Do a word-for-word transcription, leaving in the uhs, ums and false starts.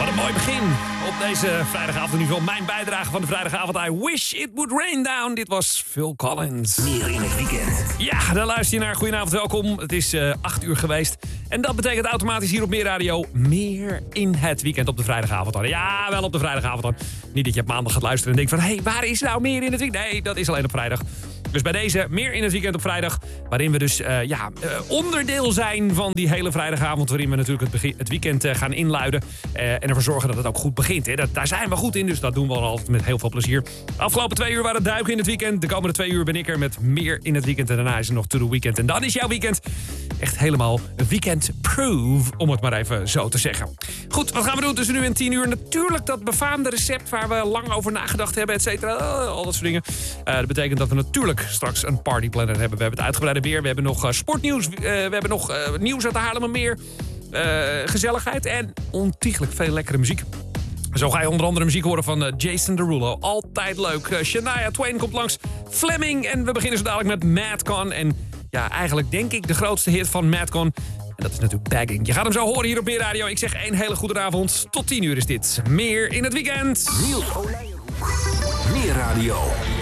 een mooi begin op deze vrijdagavond. In ieder geval mijn bijdrage van de vrijdagavond. I wish it would rain down. Dit was Phil Collins. Meer in het weekend. Ja, daar luister je naar. Goedenavond, welkom. Het is uh, acht uur geweest. En dat betekent automatisch hier op Meer Radio meer in het weekend op de vrijdagavond dan. Ja, wel op de vrijdagavond dan. Niet dat je op maandag gaat luisteren en denkt van... hé, hey, waar is nou meer in het weekend? Nee, dat is alleen op vrijdag. Dus bij deze meer in het weekend op vrijdag. Waarin we dus uh, ja, uh, onderdeel zijn van die hele vrijdagavond. Waarin we natuurlijk het, begin, het weekend uh, gaan inluiden. Uh, en ervoor zorgen dat het ook goed begint. Hè. Dat, daar zijn we goed in, dus dat doen we altijd met heel veel plezier. De afgelopen twee uur waren duiken in het weekend. De komende twee uur ben ik er met meer in het weekend. En daarna is er nog To The Weekend. En dan is jouw weekend echt helemaal weekend-proof. Om het maar even zo te zeggen. Goed, wat gaan we doen tussen nu en tien uur? Natuurlijk dat befaamde recept waar we lang over nagedacht hebben, et cetera. Uh, al dat soort dingen. Uh, dat betekent dat we natuurlijk straks een partyplanner hebben. We hebben het uitgebreide weer. We hebben nog uh, sportnieuws. Uh, we hebben nog uh, nieuws uit de Haarlemmermeer. Uh, gezelligheid en ontiegelijk veel lekkere muziek. Zo ga je onder andere muziek horen van uh, Jason Derulo. Altijd leuk. Uh, Shania Twain komt langs. Fleming. En we beginnen zo dadelijk met Madcon. En ja, eigenlijk denk ik de grootste hit van Madcon. En dat is natuurlijk Bagging. Je gaat hem zo horen hier op Meer Radio. Ik zeg één hele goede avond. Tot tien uur is dit. Meer in het weekend. Niels Olij. Meer Radio.